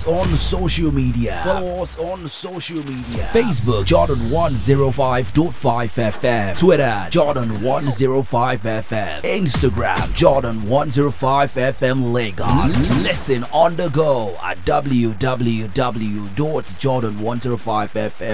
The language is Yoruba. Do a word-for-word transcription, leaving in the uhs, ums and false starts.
on social media. Follow us on social media. Facebook Jordan one oh five point five F M. Twitter Jordan one oh five F M. Instagram Jordan one oh five F M Lagos. Listen on the go at w w w dot jordan one oh five f m